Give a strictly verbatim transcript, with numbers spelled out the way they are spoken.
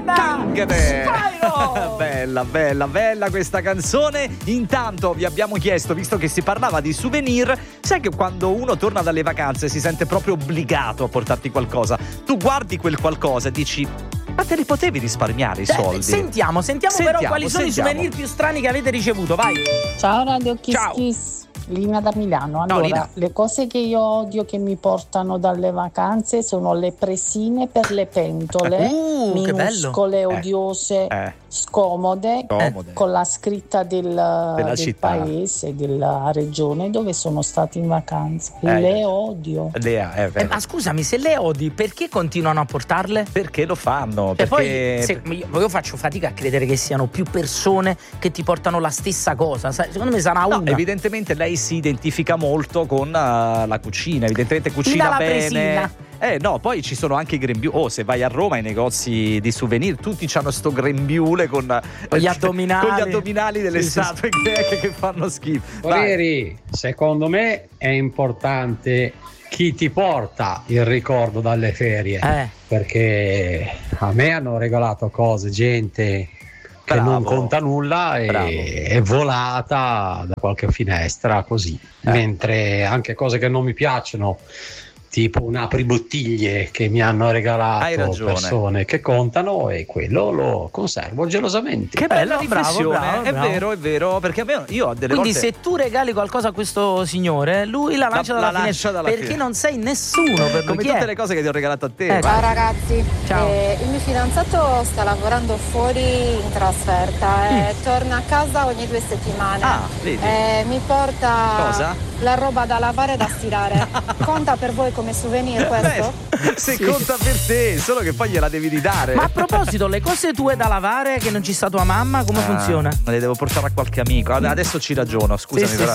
Spyro! Bella, bella, bella questa canzone. Intanto vi abbiamo chiesto, visto che si parlava di souvenir, sai che quando uno torna dalle vacanze si sente proprio obbligato a portarti qualcosa. Tu guardi quel qualcosa e dici: ma te li potevi risparmiare i soldi? Sentiamo, sentiamo, sentiamo però quali sono sentiamo. i souvenir più strani che avete ricevuto, vai. Ciao Radio Kiss Ciao. Kiss, Lina da Milano. No, Allora, Lina. le cose che io odio che mi portano dalle vacanze sono le presine per le pentole, Uh, che bello. minuscole, odiose, Eh. scomode, Comode. con la scritta del, del città. paese, della regione dove sono stati in vacanza. Eh. Le odio. Lea, è Eh, vero. ma scusami, se le odi, perché continuano a portarle? Perché lo fanno? E Perché poi se- io, io faccio fatica a credere che siano più persone che ti portano la stessa cosa. Sai, secondo me sarà No, una. evidentemente lei si identifica molto con uh, la cucina, evidentemente cucina dà la bene. presina. Eh no, poi ci sono anche i grembiuli. Oh, se vai a Roma ai negozi di souvenir, tutti hanno sto grembiule con, Con gli addominali. con gli addominali delle Sì, sì, statue greche che fanno schifo. Vai. Voleri, secondo me è importante chi ti porta il ricordo dalle ferie, Eh. perché a me hanno regalato cose, gente che Bravo. non conta nulla Bravo. e è volata da qualche finestra così, Eh. mentre anche cose che non mi piacciono, tipo un apribottiglie che mi hanno Hai regalato ragione. persone che contano, e quello lo conservo gelosamente. Che bella Bello, riflessione, bravo, bravo, è bravo. vero, è vero, perché a me io ho delle Quindi volte se tu regali qualcosa a questo signore, lui la lancia La- dalla la lancia finestra, dalla perché finestra. non sei nessuno per lui. come Chi tutte è? le cose che ti ho regalato a te. Eh, Vai. Ciao ragazzi, Ciao. Eh, il mio fidanzato sta lavorando fuori in trasferta e torna a casa ogni due settimane. Ah, vedi. Eh, mi porta Cosa? la roba da lavare e da stirare. Conta per voi come souvenir questo? Beh, se Sì. conta per te, solo che poi gliela devi ridare. Ma a proposito, le cose tue da lavare che non ci sta tua mamma, come Ah, funziona? Me le devo portare a qualche amico. Adesso ci ragiono, scusami. Sì, sì, però